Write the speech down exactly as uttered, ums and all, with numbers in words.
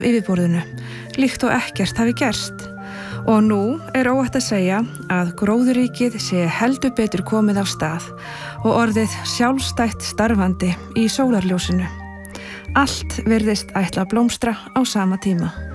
yfirborðinu, líkt og ekkert hafi gerst. Og nú er óhætt að segja að gróðurríkið sé heldur betur komið af stað og orðið sjálfstætt starfandi í sólarljósinu. Allt virðist ætla að blómstra á sama tíma.